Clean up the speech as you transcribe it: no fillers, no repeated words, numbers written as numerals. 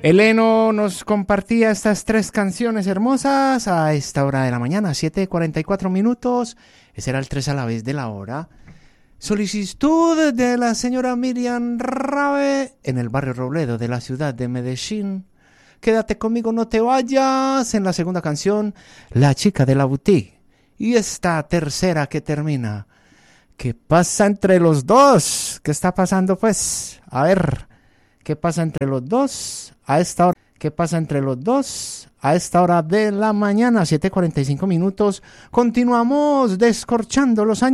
Eleno nos compartía estas tres canciones hermosas a esta hora de la mañana, 7:44 minutos. Ese era el 3 a la vez de la hora. Solicitud de la señora Miriam Rabe en el barrio Robledo de la ciudad de Medellín. Quédate conmigo, no te vayas. En la segunda canción, La chica de la boutique. Y esta tercera que termina. ¿Qué pasa entre los dos? ¿Qué está pasando pues? A ver, ¿qué pasa entre los dos a esta hora? ¿Qué pasa entre los dos a esta hora de la mañana? 7:45 minutos. Continuamos descorchando los años.